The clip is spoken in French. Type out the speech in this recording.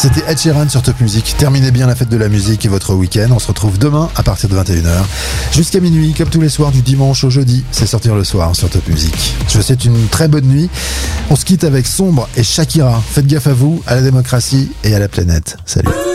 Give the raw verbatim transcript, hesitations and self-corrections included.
C'était Ed Sheeran sur Top Music. Terminez bien la fête de la musique et votre week-end. On se retrouve demain à partir de vingt et une heures jusqu'à minuit, comme tous les soirs du dimanche au jeudi. C'est sortir le soir sur Top Music. Je vous souhaite une très bonne nuit. On se quitte avec Sombre et Shakira. Faites gaffe à vous, à la démocratie et à la planète. Salut.